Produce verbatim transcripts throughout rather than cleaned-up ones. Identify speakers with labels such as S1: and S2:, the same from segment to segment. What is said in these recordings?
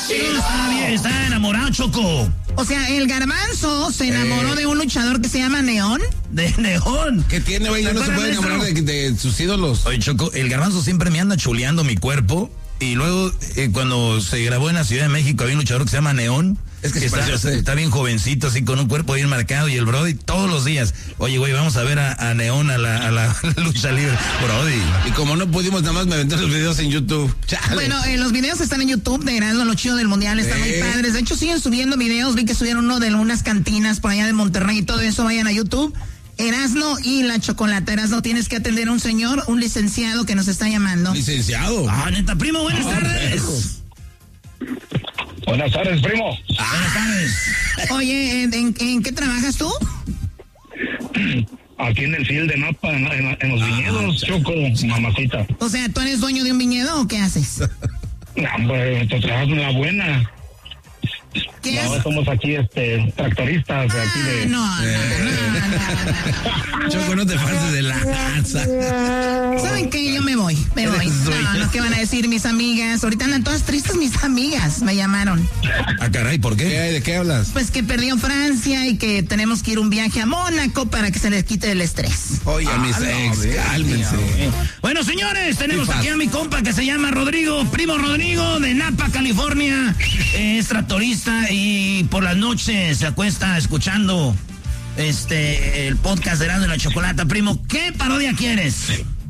S1: Está bien, está enamorado, Choco.
S2: O sea, el Garbanzo se enamoró eh. de un luchador que se llama Neón.
S1: De Neón.
S3: ¿Qué tiene, güey? No se puede enamorar de, de sus ídolos.
S1: Oye, Choco, el Garbanzo siempre me anda chuleando mi cuerpo. Y luego, eh, cuando se grabó en la Ciudad de México, había un luchador que se llama Neón. Es que, que está, está bien jovencito, así con un cuerpo bien marcado. Y el Brody todos los días. Oye, güey, vamos a ver a, a Neón a la, a la lucha libre. Brody.
S3: Y como no pudimos, nada más me aventé los videos en YouTube. Chale.
S2: Bueno, eh, los videos están en YouTube de Erasmo, lo chido del Mundial. Están eh. muy padres. De hecho, siguen subiendo videos. Vi que subieron uno de unas cantinas por allá de Monterrey y todo eso. Vayan a YouTube. Erasmo y la Chocolata. Erasmo, tienes que atender a un señor, un licenciado que nos está llamando.
S3: ¿Licenciado?
S1: Ah, neta, primo, buenas no, tardes.
S4: Buenas tardes, primo.
S1: Ah, buenas tardes.
S2: Oye, ¿en, en, ¿en qué trabajas tú?
S4: Aquí en el field de Napa, en, en, en los ah, viñedos, Choco, mamacita.
S2: O sea, ¿tú eres dueño de un viñedo o qué haces?
S4: No, pues, tú trabajas en la buena.
S2: ¿Qué
S4: no,
S2: es?
S4: somos aquí este tractoristas de
S2: ah,
S4: aquí de...
S2: No, no, no, no, no.
S3: Choco, no te pases de lanza.
S2: ¿Saben qué? Yo me voy, me voy. No, no, ¿qué van a decir mis amigas? Ahorita andan todas tristes mis amigas, me llamaron.
S3: Ah, caray, ¿por qué? ¿Qué hay? ¿De qué hablas?
S2: Pues que perdió Francia y que tenemos que ir un viaje a Mónaco para que se les quite el estrés.
S3: Oye, ah, mis ex, cálmense.
S1: Bueno, señores, tenemos aquí a mi compa que se llama Rodrigo, primo Rodrigo de Napa, California. Es tractorista y por las noches se acuesta escuchando este el podcast de Erasmo y la Chocolata. Primo, ¿qué parodia quieres?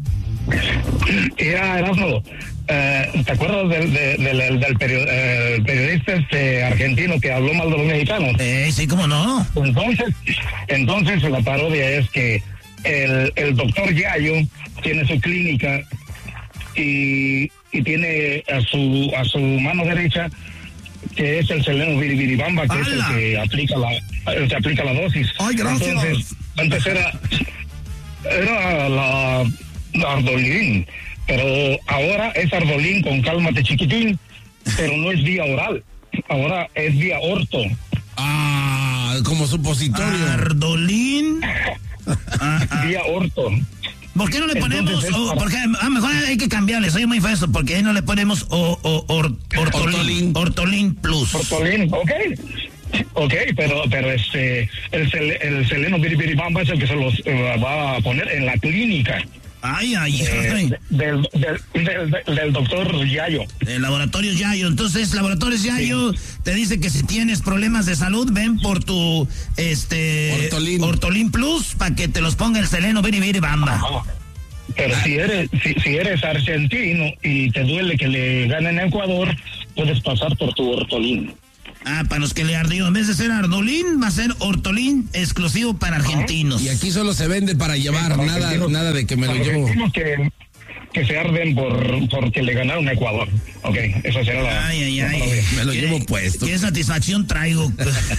S4: Mira, Erasmo, eh, ¿te acuerdas del, del, del, del period, eh, periodista este argentino que habló mal de los mexicanos?
S1: Eh, sí, ¿cómo no?
S4: Entonces, entonces la parodia es que el, el doctor Yayo tiene su clínica y, y tiene a su a su mano derecha que es el Seleno Biribiribamba, que ¡Hala! Es el que aplica la el que aplica la dosis.
S1: Ay, gracias.
S4: Entonces, antes era era la, la Ardolín, pero ahora es Ardolín con cálmate chiquitín, pero no es vía oral, ahora es vía orto.
S3: Ah, como supositorio.
S1: Ardolín.
S4: ah, ah. Vía orto.
S1: ¿Por qué no le ponemos, o, porque a mejor hay que cambiarle, soy muy feo, porque ahí no le ponemos o, o, or, ortolín, ortolín plus?
S4: Ortolín, ok, ok, pero pero este, el, el Seleno Biribiribamba es el que se los uh, va a poner en la clínica.
S1: Ay, ay,
S4: eh,
S1: ay.
S4: Del, del, del, del, del doctor Yayo.
S1: El Laboratorios Yayo. Entonces, Laboratorios Yayo sí. te dice que si tienes problemas de salud, ven por tu este
S3: Ortolín,
S1: Ortolín Plus para que te los ponga el Seleno Biribiribamba.
S4: Ajá. Pero si eres si, si eres argentino y te duele que le ganen a Ecuador, puedes pasar por tu Ortolín.
S1: Ah, para los que le ardió, en vez de ser Ardolín, va a ser Ortolín exclusivo para argentinos.
S3: Y aquí solo se vende para llevar, sí, nada nada de que me lo llevo.
S4: Que, que se arden por porque le ganaron a Ecuador. Ok, esa será la...
S1: Ay, ay, ay.
S3: La me lo llevo puesto.
S1: Qué satisfacción traigo.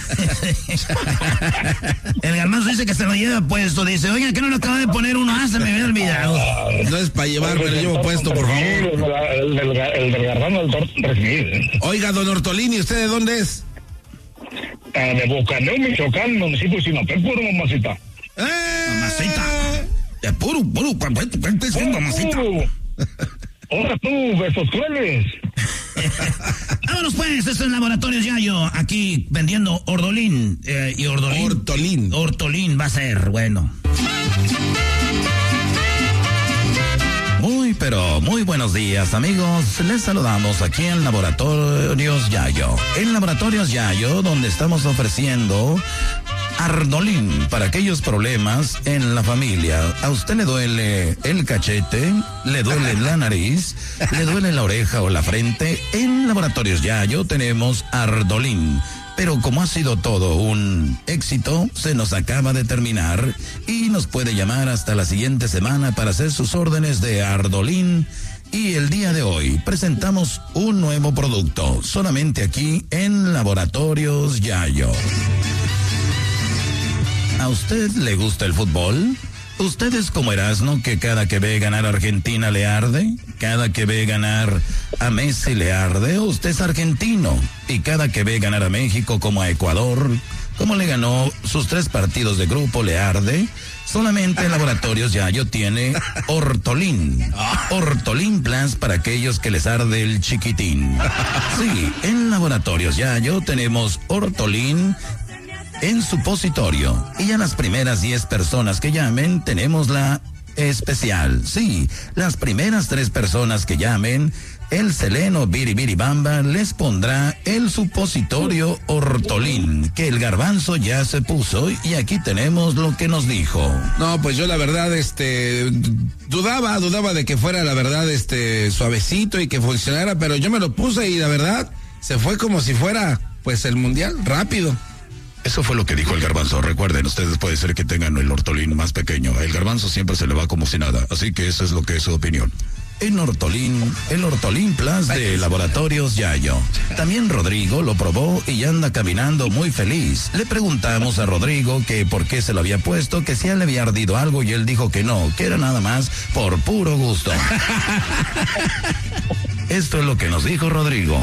S1: El Garbanzo dice que se lo lleva puesto. Dice, oiga, ¿qué no lo acaba de poner uno? Ah, se me había olvidado.
S3: No es para llevar, me lo llevo puesto, por favor.
S4: El del, el del Garbanzo del recibir.
S3: Oiga, don Ortolín, ¿y usted de dónde es?
S4: Uh, de Bocaneo, Michoacán, municipio de Sinapé, puro mamacita.
S1: ¡Eh! Mamacita. De puro, puro, mamacita.
S4: Ahora tú, besos crueles.
S1: Vámonos pues, esto es Laboratorios Yayo, aquí vendiendo Ordolín eh, y Ordolín.
S3: Ortolín.
S1: Ortolín va a ser, bueno. Muy, pero muy buenos días, amigos. Les saludamos aquí en Laboratorios Yayo. En Laboratorios Yayo, donde estamos ofreciendo Ardolín para aquellos problemas en la familia. ¿A usted le duele el cachete? ¿Le duele la nariz? ¿Le duele la oreja o la frente? En Laboratorios Yayo tenemos Ardolín. Pero como ha sido todo un éxito, se nos acaba de terminar y nos puede llamar hasta la siguiente semana para hacer sus órdenes de Ardolín. Y el día de hoy presentamos un nuevo producto, solamente aquí en Laboratorios Yayo. ¿A usted le gusta el fútbol? ¿Ustedes como Erasmo que cada que ve ganar a Argentina le arde? ¿Cada que ve ganar a Messi le arde? ¿O usted es argentino? Y cada que ve ganar a México como a Ecuador, como le ganó sus tres partidos de grupo, le arde. Solamente Laboratorios Yayo tiene Ortolin. Ortolin Plus para aquellos que les arde el chiquitín. Sí, en Laboratorios Yayo tenemos Ortolin en supositorio. Y a las primeras diez personas que llamen, tenemos la especial. Sí, las primeras tres personas que llamen, el Seleno Biribiribamba les pondrá el supositorio Ortolin, que el garbanzo ya se puso, y aquí tenemos lo que nos dijo.
S3: No, pues yo la verdad, este, dudaba, dudaba de que fuera la verdad, este, suavecito y que funcionara, pero yo me lo puse y la verdad, se fue como si fuera, pues, el mundial, rápido.
S1: Eso fue lo que dijo el garbanzo. Recuerden, ustedes puede ser que tengan el Ortolin más pequeño. El garbanzo siempre se le va como si nada. Así que eso es lo que es su opinión. En Ortolin, el Ortolin Plus de Laboratorios Yayo. También Rodrigo lo probó y anda caminando muy feliz. Le preguntamos a Rodrigo que por qué se lo había puesto, que si a él le había ardido algo, y él dijo que no, que era nada más por puro gusto. Esto es lo que nos dijo Rodrigo.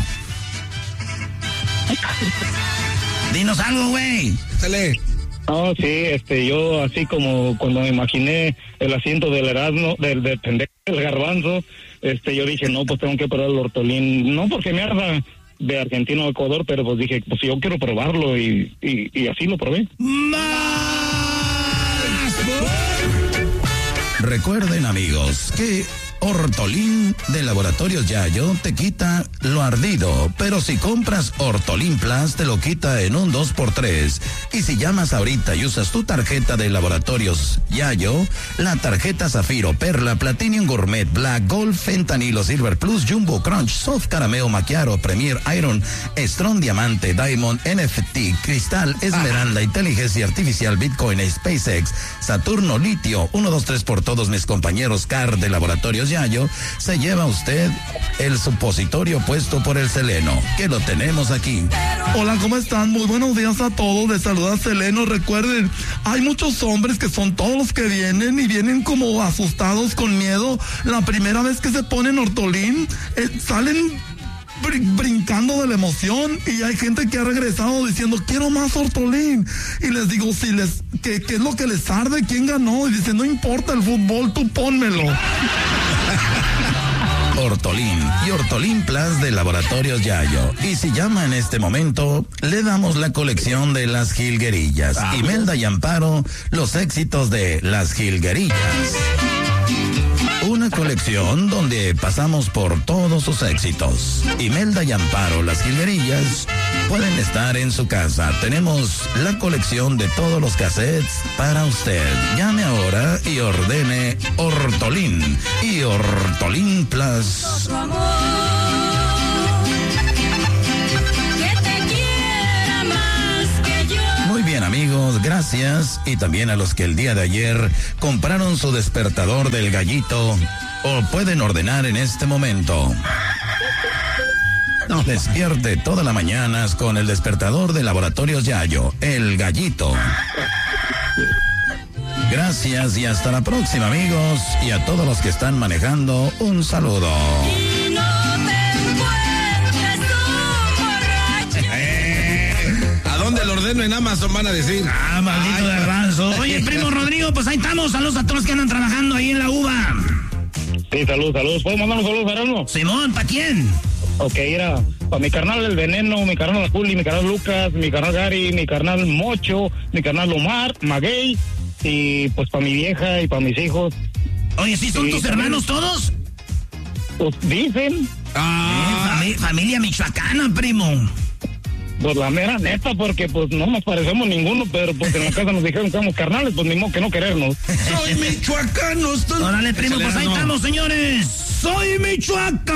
S1: Dinos algo, güey.
S3: Sale.
S4: No, sí, este, yo así como cuando me imaginé el asiento del Erasmo, del, del pendejo, del garbanzo, este, yo dije, no, pues tengo que probar el Ortolin, no porque me arda de Argentina o Ecuador, pero pues dije, pues yo quiero probarlo y, y, y así lo probé.
S1: Recuerden, amigos, que Ortolin de Laboratorios Yayo te quita lo ardido, pero si compras Ortolin Plus te lo quita en un dos por tres. Y si llamas ahorita y usas tu tarjeta de Laboratorios Yayo, la tarjeta Zafiro, Perla, Platinum Gourmet, Black, Gold, Fentanilo, Silver Plus, Jumbo, Crunch, Soft Carameo, Macchiato, Premier, Iron, Strong Diamante, Diamond, N F T, Cristal, Esmeralda, Inteligencia Artificial, Bitcoin, SpaceX, Saturno, Litio, uno, dos, tres por todos mis compañeros C A R de Laboratorios Yayo, se lleva usted el supositorio puesto por el Seleno, que lo tenemos aquí.
S5: Hola, ¿cómo están? Muy buenos días a todos. Les saluda Seleno. Recuerden, hay muchos hombres que son todos los que vienen y vienen como asustados, con miedo. La primera vez que se ponen Ortolin, eh, salen br- brincando de la emoción, y hay gente que ha regresado diciendo, quiero más Ortolin. Y les digo, si les, ¿qué, qué es lo que les arde? ¿Quién ganó? Y dicen, no importa el fútbol, tú pónmelo.
S1: Ortolin y Ortolin Plus de Laboratorios Yayo. Y si llama en este momento, le damos la colección de las jilguerillas. Ah. Imelda y Amparo, los éxitos de las jilguerillas. Una colección donde pasamos por todos sus éxitos. Imelda y Amparo, las jilguerillas, pueden estar en su casa. Tenemos la colección de todos los cassettes para usted. Llame ahora y ordene Ortolin y Ortolin Plus. Muy bien, amigos, gracias. Y también a los que el día de ayer compraron su despertador del Gallito, o pueden ordenar en este momento. No, despierte todas las mañanas con el despertador de Laboratorios Yayo, el Gallito. Gracias y hasta la próxima, amigos. Y a todos los que están manejando, un saludo.
S6: Y no te encuentres tú,
S3: eh, ¿A dónde lo ordeno en Amazon? Van a decir.
S2: Ah, maldito garbanzo. Oye, primo Rodrigo, pues ahí estamos. Saludos a todos los que andan trabajando ahí en la uva.
S4: Sí, saludos, saludos. ¿Puedo mandar un saludo, Erasmo?
S2: Simón, ¿para quién?
S4: Ok, era para mi carnal El Veneno, mi carnal La Juli, mi carnal Lucas, mi carnal Gary, mi carnal Mocho, mi carnal Omar, Maguey, y pues para mi vieja y para mis hijos.
S2: Oye, ¿sí son
S4: Sí,
S2: tus
S4: también.
S2: hermanos todos?
S4: Pues dicen,
S3: Ah,
S2: Eh, fami- familia michoacana, primo.
S4: pues la mera neta, porque pues no nos parecemos ninguno, pero pues en la casa nos dijeron que somos carnales, pues ni modo que no querernos.
S3: soy michoacano. Estoy...
S2: Órale, primo, pues ahí
S3: Excelente, no.
S2: estamos, señores. Soy Michoacán.